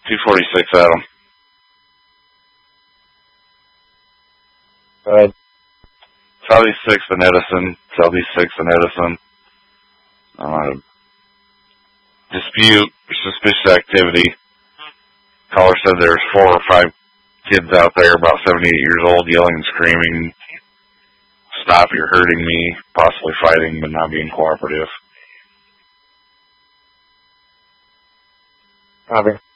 246 Adam. Go ahead. Southeast 6th and Edison. Southeast 6th and Edison. Dispute, suspicious activity. Caller said there's 4 or 5 kids out there about 78 years old yelling and screaming, "Stop, you're hurting me," possibly fighting but not being cooperative. Copy.